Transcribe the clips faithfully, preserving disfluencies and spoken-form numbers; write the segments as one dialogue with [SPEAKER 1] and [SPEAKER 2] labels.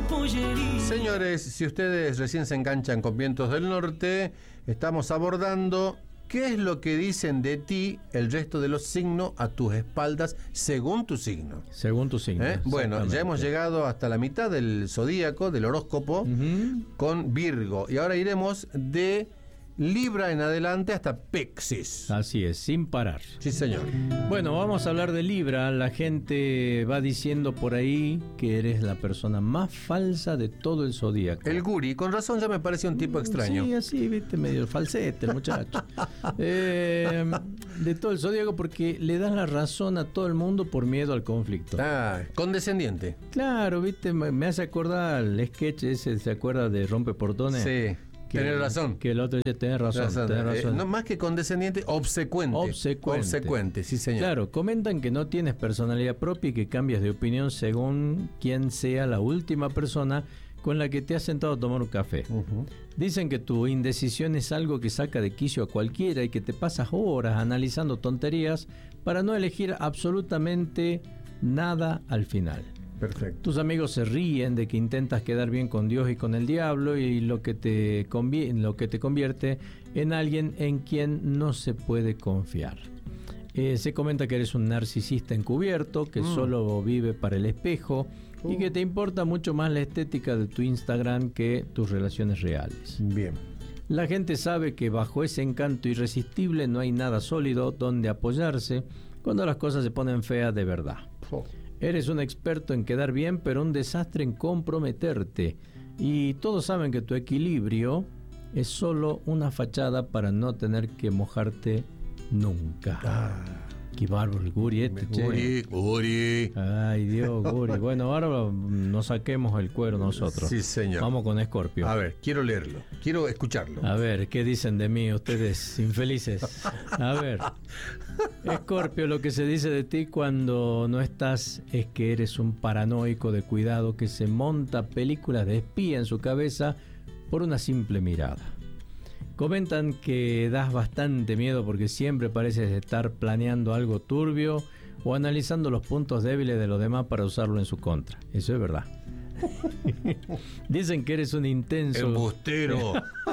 [SPEAKER 1] pollería.
[SPEAKER 2] Señores, si ustedes recién se enganchan con Vientos del Norte, estamos abordando qué es lo que dicen de ti el resto de los signos a tus espaldas según tu signo.
[SPEAKER 3] Según tu signo.
[SPEAKER 2] ¿Eh? Bueno, ya hemos llegado hasta la mitad del zodíaco, del horóscopo, uh-huh. con Virgo. Y ahora iremos de Libra en adelante hasta Piscis.
[SPEAKER 3] Así es, sin parar.
[SPEAKER 2] Sí, señor.
[SPEAKER 3] Bueno, vamos a hablar de Libra. La gente va diciendo por ahí que eres la persona más falsa de todo el zodíaco.
[SPEAKER 2] El guri, con razón ya me parece un tipo extraño.
[SPEAKER 3] Sí, así, viste, medio falsete el muchacho. eh, de todo el zodíaco porque le das la razón a todo el mundo por miedo al conflicto.
[SPEAKER 2] Ah, condescendiente.
[SPEAKER 3] Claro, viste, me hace acordar el sketch ese, ¿se acuerda de Rompeportones?
[SPEAKER 2] Sí. Que, Tenés razón.
[SPEAKER 3] Que el otro dice, tenés razón. razón. Tenés razón.
[SPEAKER 2] Eh, no más que condescendiente, obsecuente.
[SPEAKER 3] Obsecuente.
[SPEAKER 2] Obsecuente, sí, señor.
[SPEAKER 3] Claro, comentan que no tienes personalidad propia y que cambias de opinión según quién sea la última persona con la que te has sentado a tomar un café. Uh-huh. Dicen que tu indecisión es algo que saca de quicio a cualquiera y que te pasas horas analizando tonterías para no elegir absolutamente nada al final.
[SPEAKER 2] Perfecto.
[SPEAKER 3] Tus amigos se ríen de que intentas quedar bien con Dios y con el diablo y lo que te convi- lo que te convierte en alguien en quien no se puede confiar. Eh, se comenta que eres un narcisista encubierto, que mm. solo vive para el espejo uh. y que te importa mucho más la estética de tu Instagram que tus relaciones reales.
[SPEAKER 2] Bien.
[SPEAKER 3] La gente sabe que bajo ese encanto irresistible no hay nada sólido donde apoyarse cuando las cosas se ponen feas de verdad. Oh. Eres un experto en quedar bien, pero un desastre en comprometerte. Y todos saben que tu equilibrio es solo una fachada para no tener que mojarte nunca. Ah. Qué bárbaro el Guri este, che.
[SPEAKER 2] Guri, Guri.
[SPEAKER 3] Ay, Dios, Guri. Bueno, ahora nos saquemos el cuero nosotros.
[SPEAKER 2] Sí, señor.
[SPEAKER 3] Vamos con Escorpio.
[SPEAKER 2] A ver, quiero leerlo. Quiero escucharlo.
[SPEAKER 3] A ver, ¿qué dicen de mí ustedes, infelices? A ver. Escorpio, lo que se dice de ti cuando no estás es que eres un paranoico de cuidado que se monta películas de espía en su cabeza por una simple mirada. Comentan que das bastante miedo porque siempre pareces estar planeando algo turbio o analizando los puntos débiles de los demás para usarlo en su contra. Eso es verdad. Dicen que eres un intenso...
[SPEAKER 2] ¡Embustero!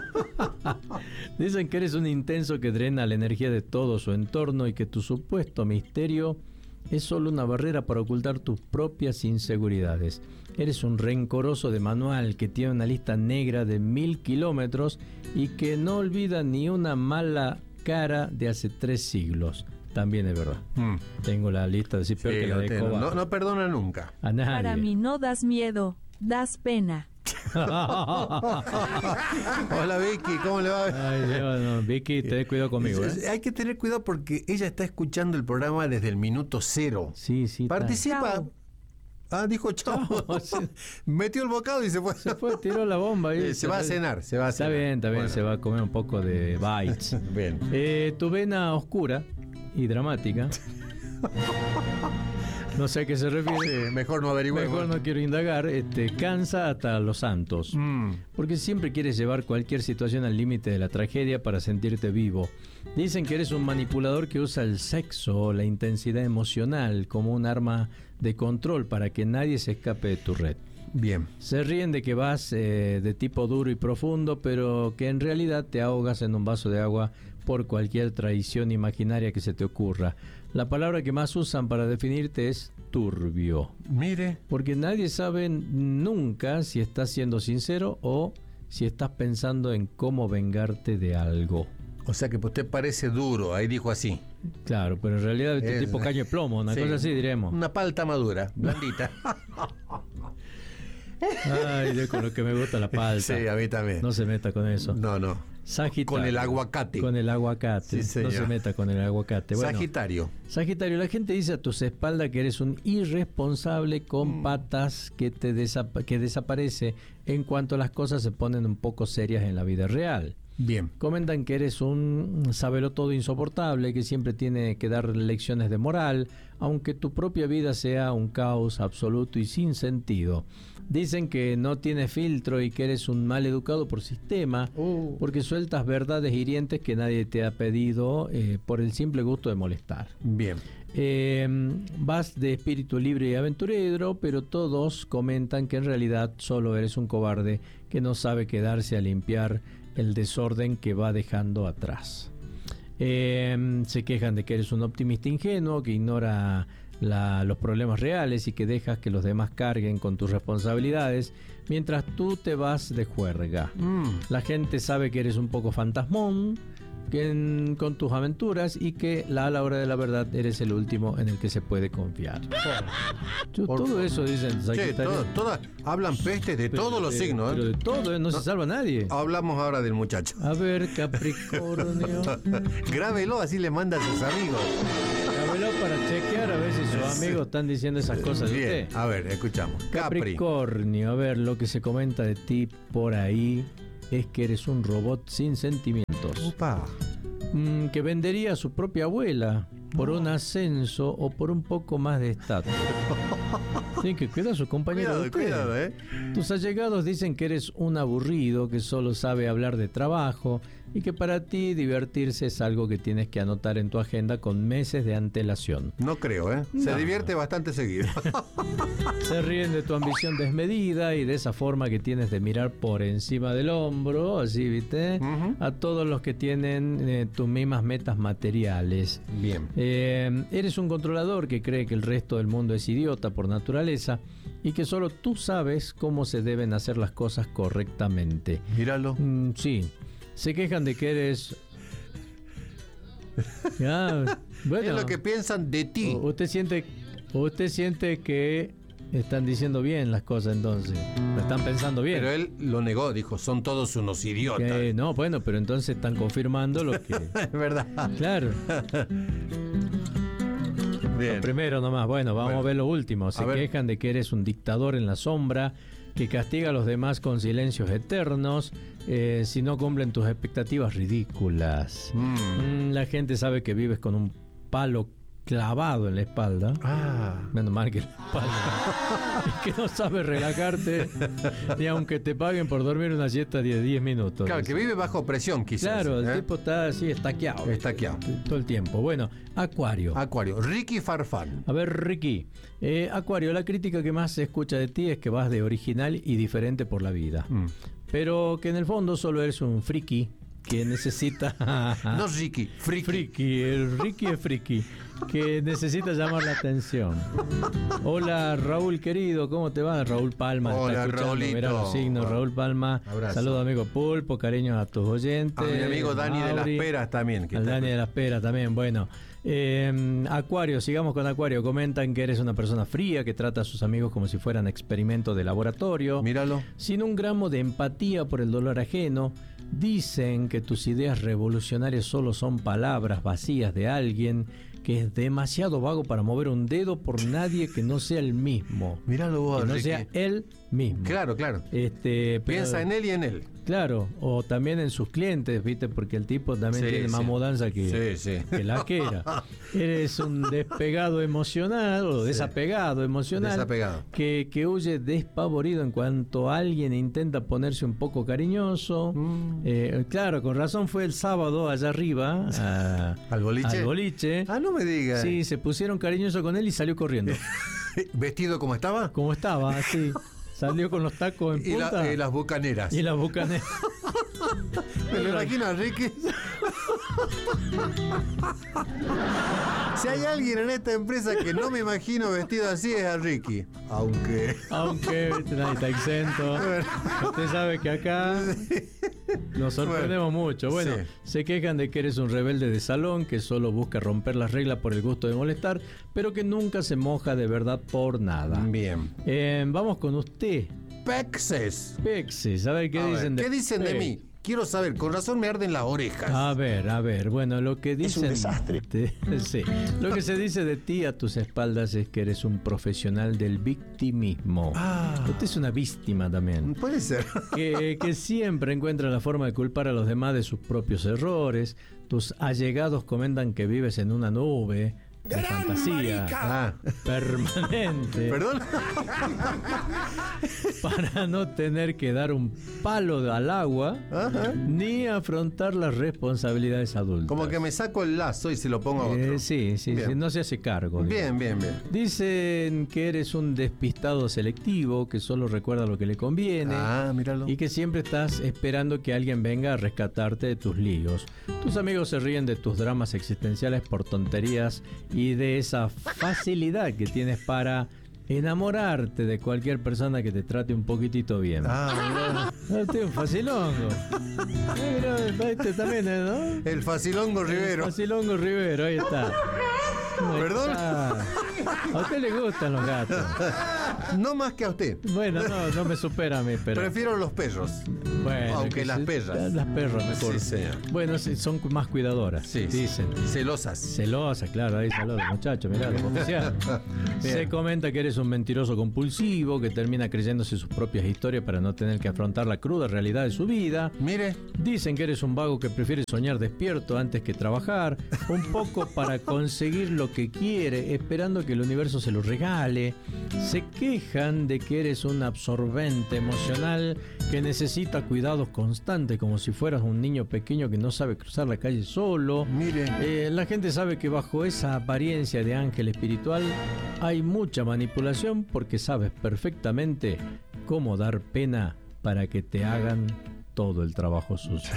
[SPEAKER 3] Dicen que eres un intenso que drena la energía de todo su entorno y que tu supuesto misterio es solo una barrera para ocultar tus propias inseguridades. Eres un rencoroso de manual que tiene una lista negra de mil kilómetros y que no olvida ni una mala cara de hace tres siglos. También es verdad. Mm. Tengo la lista de peor
[SPEAKER 2] sí,
[SPEAKER 3] que la de
[SPEAKER 2] Coba. No, no perdona nunca.
[SPEAKER 3] A nadie.
[SPEAKER 4] Para mí no das miedo, das pena.
[SPEAKER 2] Hola Vicky, ¿cómo le va?
[SPEAKER 3] Ay, Dios, no, Vicky, ten cuidado conmigo. ¿eh?
[SPEAKER 2] Hay que tener cuidado porque ella está escuchando el programa desde el minuto cero.
[SPEAKER 3] Sí, sí.
[SPEAKER 2] Participa.
[SPEAKER 4] Chao.
[SPEAKER 2] Ah, dijo chao. Chao sí. Metió el bocado y se fue.
[SPEAKER 3] Se fue, tiró la bomba.
[SPEAKER 2] Eh, se va a cenar, se va a
[SPEAKER 3] está
[SPEAKER 2] cenar.
[SPEAKER 3] Bien, está bien,
[SPEAKER 2] bueno.
[SPEAKER 3] Se va a comer un poco de bites.
[SPEAKER 2] Bien.
[SPEAKER 3] Eh, tu vena oscura y dramática. No sé a qué se refiere.
[SPEAKER 2] Sí, mejor no averiguar.
[SPEAKER 3] Mejor no quiero indagar. Este, cansa hasta los santos. Mm. Porque siempre quieres llevar cualquier situación al límite de la tragedia para sentirte vivo. Dicen que eres un manipulador que usa el sexo o la intensidad emocional como un arma de control para que nadie se escape de tu red.
[SPEAKER 2] Bien.
[SPEAKER 3] Se ríen de que vas eh, de tipo duro y profundo, pero que en realidad te ahogas en un vaso de agua por cualquier traición imaginaria que se te ocurra. La palabra que más usan para definirte es turbio.
[SPEAKER 2] Mire.
[SPEAKER 3] Porque nadie sabe nunca si estás siendo sincero o si estás pensando en cómo vengarte de algo.
[SPEAKER 2] O sea que usted parece duro, ahí dijo así.
[SPEAKER 3] Claro, pero en realidad este es, tipo caño de plomo, una sí, cosa así diremos.
[SPEAKER 2] Una palta madura, blandita.
[SPEAKER 3] Ay, Dios, con lo que me gusta la palta.
[SPEAKER 2] Sí, a mí también.
[SPEAKER 3] No se meta con eso.
[SPEAKER 2] No, no.
[SPEAKER 3] Sagitario.
[SPEAKER 2] Con el aguacate.
[SPEAKER 3] Con el aguacate.
[SPEAKER 2] Sí,
[SPEAKER 3] no se meta con el aguacate. Bueno,
[SPEAKER 2] Sagitario.
[SPEAKER 3] Sagitario, la gente dice a tus espaldas que eres un irresponsable con mm. patas que te desapa- que desaparece en cuanto las cosas se ponen un poco serias en la vida real.
[SPEAKER 2] Bien.
[SPEAKER 3] Comentan que eres un sabelotodo insoportable que siempre tiene que dar lecciones de moral, aunque tu propia vida sea un caos absoluto y sin sentido. Dicen que no tienes filtro y que eres un mal educado por sistema, uh. porque sueltas verdades hirientes que nadie te ha pedido eh, por el simple gusto de molestar.
[SPEAKER 2] Bien.
[SPEAKER 3] Eh, vas de espíritu libre y aventurero, pero todos comentan que en realidad solo eres un cobarde que no sabe quedarse a limpiar el desorden que va dejando atrás. Eh, se quejan de que eres un optimista ingenuo que ignora la, los problemas reales y que dejas que los demás carguen con tus responsabilidades mientras tú te vas de juerga. Mm. La gente sabe que eres un poco fantasmón que en, con tus aventuras y que la, a la hora de la verdad eres el último en el que se puede confiar. Yo, todo favor. Eso dicen.
[SPEAKER 2] Che, todo, todas hablan pestes de pero todos los
[SPEAKER 3] de,
[SPEAKER 2] signos. ¿eh?
[SPEAKER 3] Pero de todo, ¿eh? no, no se salva nadie.
[SPEAKER 2] Hablamos ahora del muchacho.
[SPEAKER 3] A ver, Capricornio.
[SPEAKER 2] Grábelo, así le manda a sus amigos.
[SPEAKER 3] Grábelo para chequear a ver si sus amigos están diciendo esas cosas de
[SPEAKER 2] Bien,
[SPEAKER 3] usted.
[SPEAKER 2] a ver, escuchamos.
[SPEAKER 3] Capricornio, a ver, lo que se comenta de ti por ahí es que eres un robot sin sentimientos.
[SPEAKER 2] Upa.
[SPEAKER 3] Mm, que vendería a su propia abuela por no. un ascenso o por un poco más de estatus. Tiene que cuidar a su compañero.
[SPEAKER 2] Cuidado, cuidado, eh.
[SPEAKER 3] Tus allegados dicen que eres un aburrido, que solo sabe hablar de trabajo y que para ti divertirse es algo que tienes que anotar en tu agenda con meses de antelación.
[SPEAKER 2] No creo, ¿eh? Se
[SPEAKER 3] no.
[SPEAKER 2] divierte bastante seguido.
[SPEAKER 3] Se ríen de tu ambición desmedida y de esa forma que tienes de mirar por encima del hombro, así, ¿viste? Uh-huh. A todos los que tienen eh, tus mismas metas materiales.
[SPEAKER 2] Bien.
[SPEAKER 3] Eh, eres un controlador que cree que el resto del mundo es idiota por naturaleza y que solo tú sabes cómo se deben hacer las cosas correctamente.
[SPEAKER 2] Míralo.
[SPEAKER 3] Mm, sí. Se quejan de que eres... Ya, bueno,
[SPEAKER 2] es lo que piensan de ti.
[SPEAKER 3] Usted siente, usted siente que están diciendo bien las cosas entonces. Lo están pensando bien.
[SPEAKER 2] Pero él lo negó, dijo, son todos unos idiotas.
[SPEAKER 3] Que, no, bueno, pero entonces están confirmando lo que...
[SPEAKER 2] Es verdad.
[SPEAKER 3] Claro.
[SPEAKER 2] Bien.
[SPEAKER 3] Lo primero nomás, bueno, vamos bueno. a ver lo último. Se quejan de que eres un dictador en la sombra, que castiga a los demás con silencios eternos, eh, si no cumplen tus expectativas ridículas. Mm. Mm, la gente sabe que vives con un palo clavado en la espalda.
[SPEAKER 2] Ah.
[SPEAKER 3] Menos mal que la espalda. Y que no sabes relajarte ni aunque te paguen por dormir una siesta de diez minutos.
[SPEAKER 2] Claro, que vive bajo presión quizás.
[SPEAKER 3] Claro,
[SPEAKER 2] ¿eh?
[SPEAKER 3] el tipo está así estaqueado.
[SPEAKER 2] Estaqueado.
[SPEAKER 3] Todo el tiempo. Bueno, Acuario.
[SPEAKER 2] Acuario. Ricky Farfán.
[SPEAKER 3] A ver, Ricky. Eh, Acuario, la crítica que más se escucha de ti es que vas de original y diferente por la vida. Mm. Pero que en el fondo solo eres un friki que necesita...
[SPEAKER 2] No Ricky, friki.
[SPEAKER 3] Friki, el Ricky es friki. Que necesita llamar la atención. Hola Raúl querido, ¿cómo te va? Raúl Palma.
[SPEAKER 2] Hola Raúlito.
[SPEAKER 3] Mirá los signos, Raúl Palma. Saludos amigo Pulpo, cariños a tus oyentes.
[SPEAKER 2] A mi amigo Dani
[SPEAKER 3] Mauri,
[SPEAKER 2] de las Peras también.
[SPEAKER 3] Al Dani de las Peras también, bueno. Eh, Acuario, sigamos con Acuario. Comentan que eres una persona fría que trata a sus amigos como si fueran experimentos de laboratorio.
[SPEAKER 2] Míralo.
[SPEAKER 3] Sin un gramo de empatía por el dolor ajeno. Dicen que tus ideas revolucionarias solo son palabras vacías de alguien que es demasiado vago para mover un dedo por nadie que no sea el mismo.
[SPEAKER 2] Míralo vos,
[SPEAKER 3] que no
[SPEAKER 2] Ricky.
[SPEAKER 3] sea él mismo.
[SPEAKER 2] Claro, claro.
[SPEAKER 3] Este, pero,
[SPEAKER 2] piensa en él y en él.
[SPEAKER 3] Claro, o también en sus clientes, ¿viste? Porque el tipo también
[SPEAKER 2] sí,
[SPEAKER 3] tiene
[SPEAKER 2] sí.
[SPEAKER 3] más mudanza que,
[SPEAKER 2] sí, sí.
[SPEAKER 3] que la que era. Eres un despegado emocional o desapegado emocional
[SPEAKER 2] desapegado.
[SPEAKER 3] Que, que huye despavorido en cuanto alguien intenta ponerse un poco cariñoso. Mm. Eh, claro, con razón fue el sábado allá arriba a,
[SPEAKER 2] ¿Al boliche?
[SPEAKER 3] Al boliche.
[SPEAKER 2] Ah, no me digas.
[SPEAKER 3] Sí, se pusieron cariñosos con él y salió corriendo.
[SPEAKER 2] ¿Vestido como estaba?
[SPEAKER 3] Como estaba, sí. Salió con los tacos en
[SPEAKER 2] y
[SPEAKER 3] punta.
[SPEAKER 2] La, y las bucaneras.
[SPEAKER 3] Y las bucaneras.
[SPEAKER 2] ¿Me lo imaginas, Ricky? Si hay alguien en esta empresa que no me imagino vestido así, es a Ricky. Aunque...
[SPEAKER 3] Aunque nadie está exento. Usted sabe que acá nos sorprendemos bueno, mucho. Bueno, sí. Se quejan de que eres un rebelde de salón que solo busca romper las reglas por el gusto de molestar, pero que nunca se moja de verdad por nada.
[SPEAKER 2] Bien.
[SPEAKER 3] Eh, vamos con usted.
[SPEAKER 2] Pexes.
[SPEAKER 3] Pexes. A ver qué
[SPEAKER 2] a
[SPEAKER 3] dicen
[SPEAKER 2] ver,
[SPEAKER 3] de
[SPEAKER 2] ¿Qué dicen de mí? Quiero saber, con razón me arden las orejas.
[SPEAKER 3] A ver, a ver, bueno, lo que dicen...
[SPEAKER 1] Es un desastre.
[SPEAKER 3] De, sí, lo que se dice de ti a tus espaldas es que eres un profesional del victimismo.
[SPEAKER 2] Ah.
[SPEAKER 3] Usted es una víctima también.
[SPEAKER 2] Puede ser.
[SPEAKER 3] Que, que siempre encuentra la forma de culpar a los demás de sus propios errores. Tus allegados comentan que vives en una nube, de fantasía
[SPEAKER 2] Ah,
[SPEAKER 3] permanente
[SPEAKER 2] ¿perdón?
[SPEAKER 3] para no tener que dar un palo al agua
[SPEAKER 2] Ajá.
[SPEAKER 3] ni afrontar las responsabilidades adultas.
[SPEAKER 2] Como que me saco el lazo y se lo pongo a otro.
[SPEAKER 3] Eh, sí, sí,
[SPEAKER 2] Bien.
[SPEAKER 3] sí, no se hace cargo. digamos.
[SPEAKER 2] Bien, bien, bien.
[SPEAKER 3] Dicen que eres un despistado selectivo, que solo recuerda lo que le conviene.
[SPEAKER 2] Ah, míralo.
[SPEAKER 3] Y que siempre estás esperando que alguien venga a rescatarte de tus líos. Tus amigos se ríen de tus dramas existenciales por tonterías y de esa facilidad que tienes para enamorarte de cualquier persona que te trate un poquitito bien.
[SPEAKER 2] Ah,
[SPEAKER 3] Ah, este es un facilongo. Eh, mirá, este también, ¿eh, ¿no?
[SPEAKER 2] mirá. El facilongo Rivero.
[SPEAKER 3] Facilongo Rivero, ahí está. Ahí
[SPEAKER 2] ¿Perdón?
[SPEAKER 3] está. A usted le gustan los gatos.
[SPEAKER 2] No más que a usted.
[SPEAKER 3] Bueno, no, no me supera a mí, pero...
[SPEAKER 2] Prefiero los perros.
[SPEAKER 3] Bueno,
[SPEAKER 2] Aunque
[SPEAKER 3] que
[SPEAKER 2] las
[SPEAKER 3] se-
[SPEAKER 2] perras.
[SPEAKER 3] Las perras mejor.
[SPEAKER 2] Sí, señor.
[SPEAKER 3] Bueno, sí, son más cuidadoras,
[SPEAKER 2] Sí,
[SPEAKER 3] dicen.
[SPEAKER 2] celosas.
[SPEAKER 3] Celosa, claro, ahí saludos, muchachos, mirá, como oficial.
[SPEAKER 2] Bien.
[SPEAKER 3] Se comenta que eres un mentiroso compulsivo que termina creyéndose sus propias historias para no tener que afrontar la cruda realidad de su vida.
[SPEAKER 2] Mire,
[SPEAKER 3] Dicen que eres un vago que prefiere soñar despierto antes que trabajar, un poco para conseguir lo que quiere, esperando que el universo se lo regale. Se quejan de que eres un absorbente emocional que necesita cuidados constantes, como si fueras un niño pequeño que no sabe cruzar la calle solo.
[SPEAKER 2] mire.
[SPEAKER 3] Eh, la gente sabe que bajo esa apariencia de ángel espiritual hay mucha manipulación porque sabes perfectamente cómo dar pena para que te hagan todo el trabajo sucio.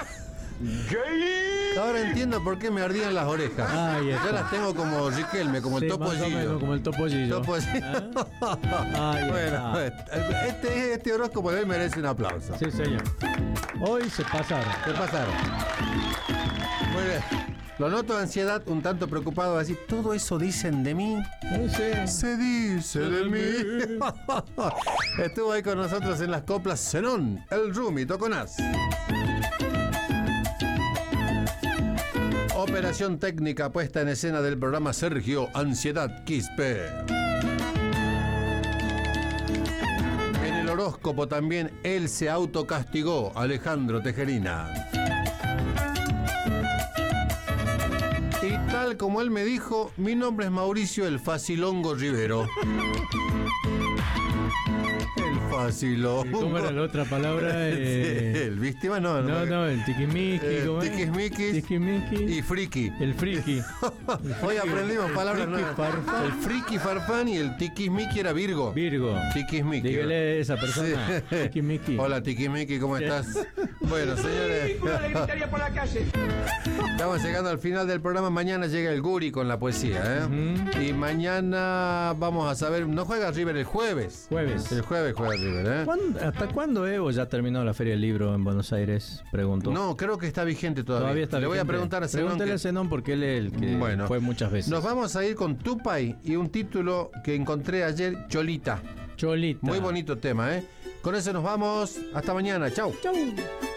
[SPEAKER 2] Ahora entiendo por qué me ardían las orejas.
[SPEAKER 3] Ahí
[SPEAKER 2] Ya
[SPEAKER 3] está.
[SPEAKER 2] las tengo como Riquelme, como el
[SPEAKER 3] Sí, más o menos
[SPEAKER 2] topollillo.
[SPEAKER 3] como el topollillo.
[SPEAKER 2] Topollillo.
[SPEAKER 3] ¿Ah? Ahí
[SPEAKER 2] Bueno,
[SPEAKER 3] está.
[SPEAKER 2] este, este horóscopo de hoy merece un aplauso.
[SPEAKER 3] Sí, señor. Hoy se pasaron.
[SPEAKER 2] ¿Qué pasaron? Muy bien. Lo noto de ansiedad, un tanto preocupado, así, ¿todo eso dicen de mí?
[SPEAKER 3] No sé.
[SPEAKER 2] Se dice de mí. Estuvo ahí con nosotros en las coplas Zenón, el Rumi, Toconaz. Operación técnica puesta en escena del programa Sergio Ansiedad Quispe. En el horóscopo también él se autocastigó, Alejandro Tejerina. Y tal como él me dijo, mi nombre es Mauricio el Facilongo Rivero. El Facilongo.
[SPEAKER 3] ¿Cómo era la otra palabra? Eh,
[SPEAKER 2] El víctima, no,
[SPEAKER 3] no, no, el tiquismiqui.
[SPEAKER 2] Eh,
[SPEAKER 3] ¿cómo es?
[SPEAKER 2] tiquismiquis
[SPEAKER 3] Tiquismiqui.
[SPEAKER 2] y friki.
[SPEAKER 3] El friki.
[SPEAKER 2] Hoy aprendimos palabras
[SPEAKER 3] friki
[SPEAKER 2] nuevas.
[SPEAKER 3] farfán.
[SPEAKER 2] El friki farfán y el tiquismiqui era Virgo.
[SPEAKER 3] Virgo.
[SPEAKER 2] Tiquismiqui.
[SPEAKER 3] Dígale a esa persona.
[SPEAKER 2] Sí.
[SPEAKER 3] Tiquismiqui.
[SPEAKER 2] Hola Tiquismiqui, ¿cómo estás? Bueno, señores, estamos llegando al final del programa. Mañana llega el Guri con la poesía, ¿eh?
[SPEAKER 3] Ujú.
[SPEAKER 2] Y mañana vamos a saber, ¿no juega River el jueves?
[SPEAKER 3] Jueves.
[SPEAKER 2] El jueves juega River, ¿eh?
[SPEAKER 3] ¿Cuándo- ¿Hasta cuándo Evo ya terminó la Feria del Libro en Buenos Aires? Preguntó.
[SPEAKER 2] No, creo que está vigente todavía.
[SPEAKER 3] Todavía está
[SPEAKER 2] Le voy a
[SPEAKER 3] vigente.
[SPEAKER 2] preguntar a Zenón.
[SPEAKER 3] Pregúntele
[SPEAKER 2] que-
[SPEAKER 3] a Zenón porque él es el que
[SPEAKER 2] Bueno.
[SPEAKER 3] fue muchas veces.
[SPEAKER 2] Nos vamos a ir con Tupac y un título que encontré ayer, Cholita.
[SPEAKER 3] Cholita.
[SPEAKER 2] Muy bonito tema, ¿eh? Con eso nos vamos. Hasta mañana. Chau.
[SPEAKER 3] Chau.